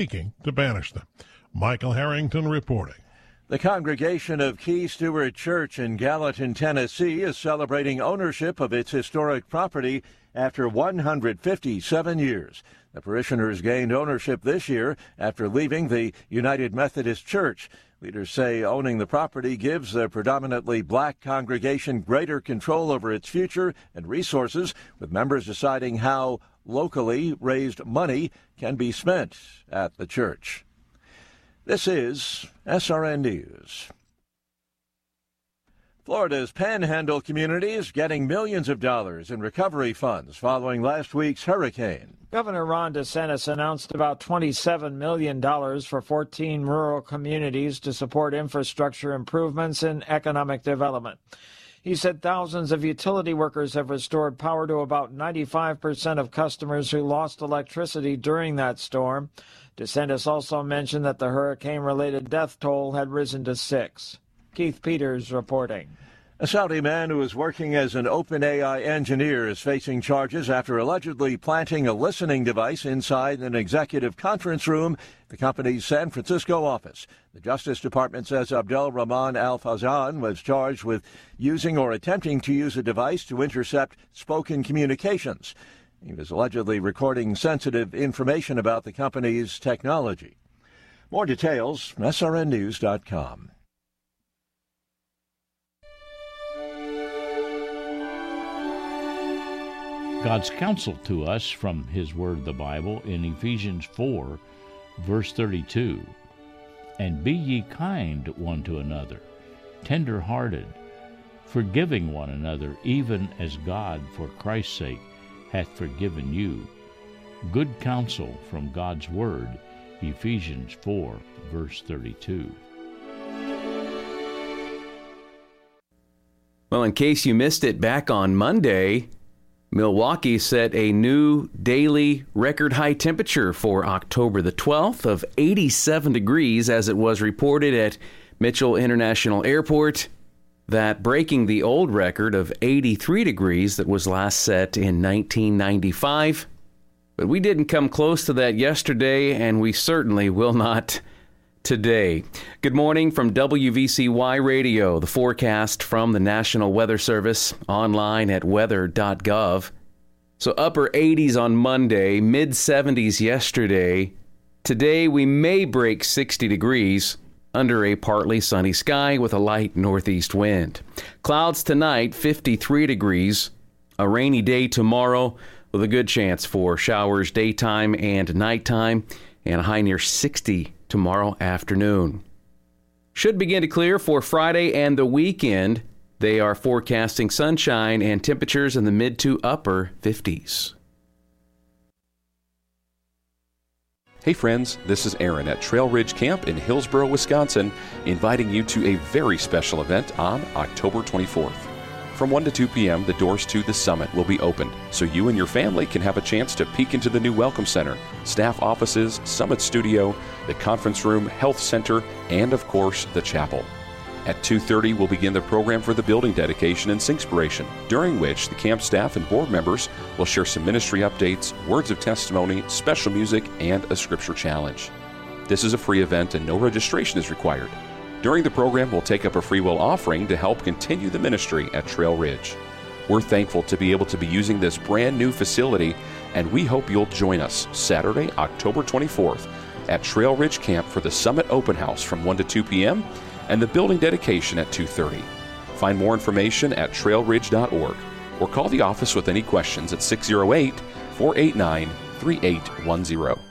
seeking to banish them. Michael Harrington reporting. The congregation of Key Stewart Church in Gallatin, Tennessee, is celebrating ownership of its historic property after 157 years. The parishioners gained ownership this year after leaving the United Methodist Church. Leaders say owning the property gives the predominantly black congregation greater control over its future and resources, with members deciding how locally raised money can be spent at the church. This is SRN News. Florida's Panhandle communities getting millions of dollars in recovery funds following last week's hurricane. Governor Ron DeSantis announced about $27 million for 14 rural communities to support infrastructure improvements and economic development. He said thousands of utility workers have restored power to about 95% of customers who lost electricity during that storm. DeSantis also mentioned that the hurricane-related death toll had risen to 6. Keith Peters reporting. A Saudi man who was working as an OpenAI engineer is facing charges after allegedly planting a listening device inside an executive conference room at the company's San Francisco office. The Justice Department says Abdel Rahman Al-Fazan was charged with using or attempting to use a device to intercept spoken communications. He was allegedly recording sensitive information about the company's technology. More details, srnnews.com. God's counsel to us from His Word, the Bible, in Ephesians 4, verse 32. And be ye kind one to another, tender-hearted, forgiving one another, even as God, for Christ's sake, hath forgiven you. Good counsel from God's Word, Ephesians 4, verse 32. Well, in case you missed it, back on Monday, Milwaukee set a new daily record high temperature for October the 12th of 87 degrees, as it was reported at Mitchell International Airport, that breaking the old record of 83 degrees that was last set in 1995. But we didn't come close to that yesterday, and we certainly will not today. Good morning from WVCY Radio, the forecast from the National Weather Service, online at weather.gov. So upper 80s on Monday, mid-70s yesterday. Today we may break 60 degrees under a partly sunny sky with a light northeast wind. Clouds tonight, 53 degrees. A rainy day tomorrow with a good chance for showers daytime and nighttime, and a high near 60 tomorrow afternoon. Should begin to clear for Friday and the weekend. They are forecasting sunshine and temperatures in the mid to upper 50s. Hey friends, this is Aaron at Trail Ridge Camp in Hillsboro, Wisconsin, inviting you to a very special event on October 24th. From 1 to 2 p.m., the doors to the summit will be opened, so you and your family can have a chance to peek into the new Welcome Center, staff offices, Summit Studio, the conference room, health center, and of course, the chapel. At 2:30, we'll begin the program for the building dedication and Singspiration, during which the camp staff and board members will share some ministry updates, words of testimony, special music, and a scripture challenge. This is a free event and no registration is required. During the program, we'll take up a free will offering to help continue the ministry at Trail Ridge. We're thankful to be able to be using this brand new facility, and we hope you'll join us Saturday, October 24th at Trail Ridge Camp for the Summit Open House from 1 to 2 p.m. and the building dedication at 2:30. Find more information at trailridge.org or call the office with any questions at 608-489-3810.